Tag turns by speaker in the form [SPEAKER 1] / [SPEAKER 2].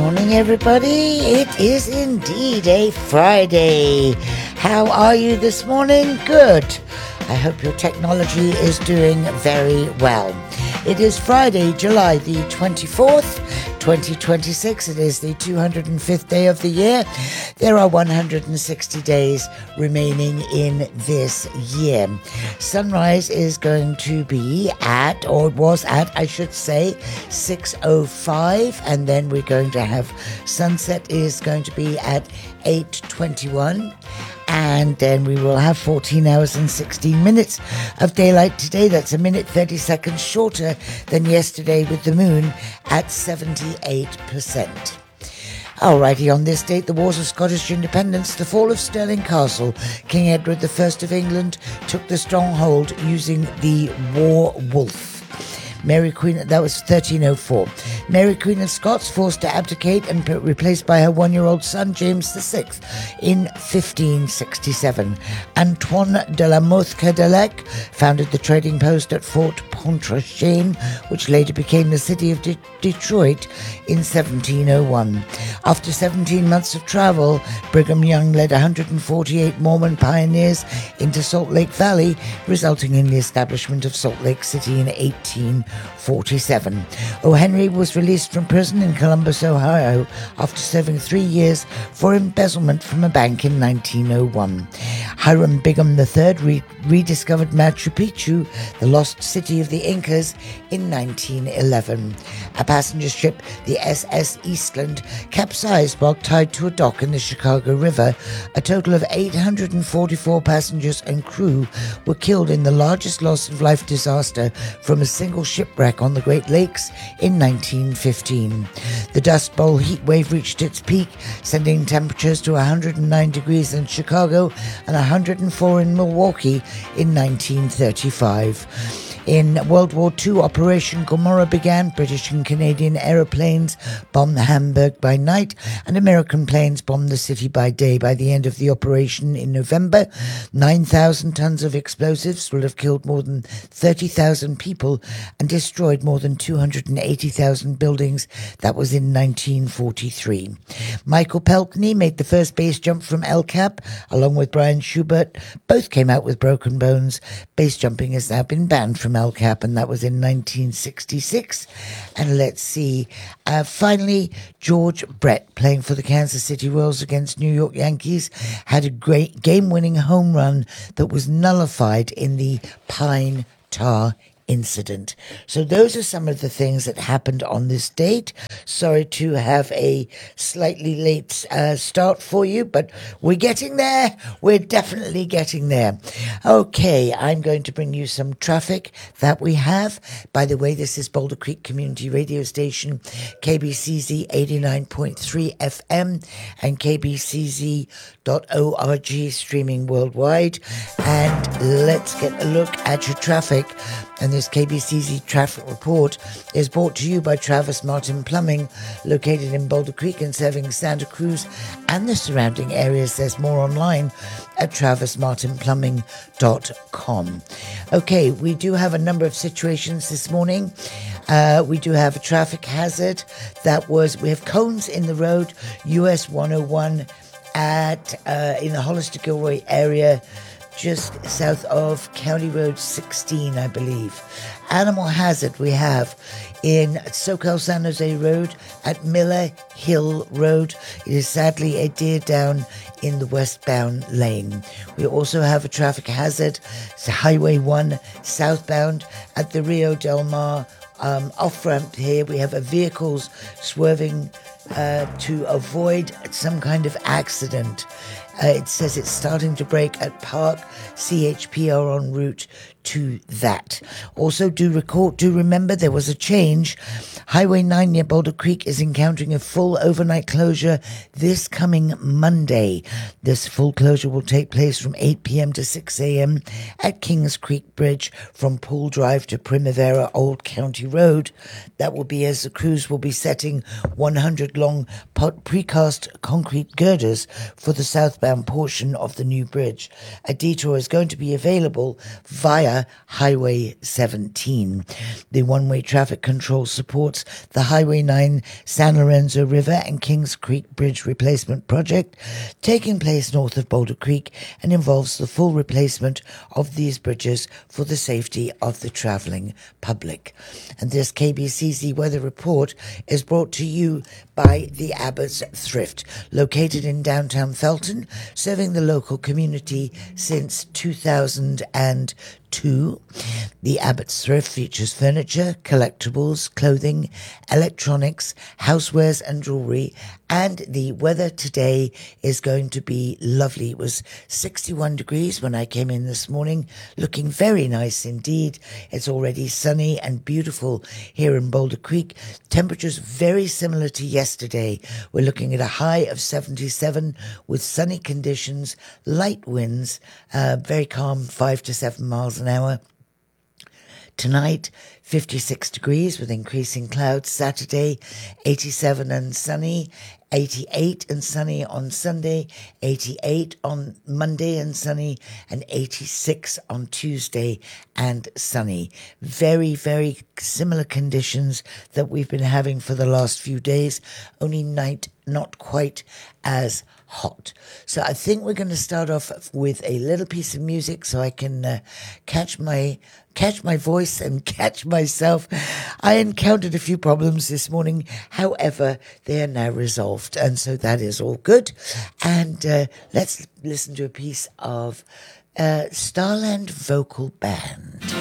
[SPEAKER 1] morning, everybody. It is indeed a Friday. How are you this morning? Good. I hope your technology is doing very well. It is Friday, July the 24th, 2026. It is the 205th day of the year. There are 160 days remaining in this year. Sunrise is going to be at, or it was at, I should say, 6:05, and then we're going to have sunset is going to be at 8:21. And then we will have 14 hours and 16 minutes of daylight today. That's a minute 30 seconds shorter than yesterday with the moon at 78%. Alrighty, on this date, the Wars of Scottish Independence, the fall of Stirling Castle. King Edward I of England took the stronghold using the War Wolf. Mary Queen, that was 1304. Mary Queen of Scots forced to abdicate and replaced by her one-year-old son James VI in 1567. Antoine de la Mothe-Cadillac founded the trading post at Fort Pontchartrain, which later became the city of Detroit in 1701. After 17 months of travel, Brigham Young led 148 Mormon pioneers into Salt Lake Valley, resulting in the establishment of Salt Lake City in 1847. O. Henry was released from prison in Columbus, Ohio, after serving 3 years for embezzlement from a bank in 1901. Hiram Bingham III rediscovered Machu Picchu, the lost city of the Incas, in 1911. A passenger ship, the SS Eastland, capsized while tied to a dock in the Chicago River. A total of 844 passengers and crew were killed in the largest loss of life disaster from a single shipwreck on the Great Lakes in 1915. The Dust Bowl heat wave reached its peak, sending temperatures to 109 degrees in Chicago and 104 in Milwaukee in 1935. In World War II, Operation Gomorrah began. British and Canadian aeroplanes bombed Hamburg by night, and American planes bombed the city by day. By the end of the operation in November, 9,000 tons of explosives will have killed more than 30,000 people and destroyed more than 280,000 buildings. That was in 1943. Michael Pelkney made the first base jump from El Cap, along with Brian Schubert. Both came out with broken bones. Base jumping has now been banned from El Cap, and that was in 1966. And let's see, finally, George Brett, playing for the Kansas City Royals against New York Yankees, had a great game-winning home run that was nullified in the Pine Tar incident. So those are some of the things that happened on this date. Sorry to have a slightly late start for you, but we're getting there. We're definitely getting there. Okay, I'm going to bring you some traffic that we have. By the way, this is Boulder Creek Community Radio Station, KBCZ 89.3 FM and KBCZ.org, streaming worldwide. And let's get a look at your traffic. And this KBCZ traffic report is brought to you by Travis Martin Plumbing, located in Boulder Creek and serving Santa Cruz and the surrounding areas. There's more online at travismartinplumbing.com. Okay, we do have a number of situations this morning. We do have a traffic hazard we have cones in the road, US 101 in the Hollister Gilroy area, just south of County Road 16, I believe. Animal hazard we have in SoCal San Jose Road at Miller Hill Road. It is sadly a deer down in the westbound lane. We also have a traffic hazard. It's Highway 1 southbound at the Rio Del Mar off-ramp here. We have vehicles swerving to avoid some kind of accident. It says it's starting to break at Park. CHP are en route to that. Also, do remember there was a change. Highway 9 near Boulder Creek is encountering a full overnight closure this coming Monday. This full closure will take place from 8 p.m. to 6 a.m. at Kings Creek Bridge from Pool Drive to Primavera Old County Road. That will be as the crews will be setting 100 long precast concrete girders for the southbound southbound portion of the new bridge. A detour is going to be available via Highway 17. The one-way traffic control supports the Highway 9 San Lorenzo River and Kings Creek Bridge replacement project taking place north of Boulder Creek and involves the full replacement of these bridges for the safety of the travelling public. And this KBCZ weather report is brought to you by the Abbott's Thrift, located in downtown Felton, serving the local community since 2002. The Abbott's Thrift features furniture, collectibles, clothing, electronics, housewares and jewellery, and the weather today is going to be lovely. It was 61 degrees when I came in this morning, looking very nice indeed. It's already sunny and beautiful here in Boulder Creek. Temperatures very similar to yesterday. We're looking at a high of 77 with sunny conditions, light winds, very calm, 5 to 7 miles an hour. Tonight, 56 degrees with increasing clouds. Saturday, 87 and sunny. 88 and sunny on Sunday, 88 on Monday and sunny, and 86 on Tuesday and sunny. Very, very similar conditions that we've been having for the last few days, only night not quite as hot. So I think we're going to start off with a little piece of music so I can catch my voice and catch myself. I encountered a few problems this morning. However, they are now resolved. And so that is all good. And let's listen to a piece of Starland Vocal Band.